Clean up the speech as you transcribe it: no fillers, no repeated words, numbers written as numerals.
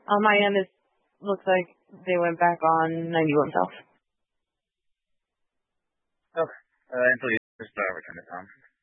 On my end, it looks like they went back on 91 South. Okay. Until you just return the time.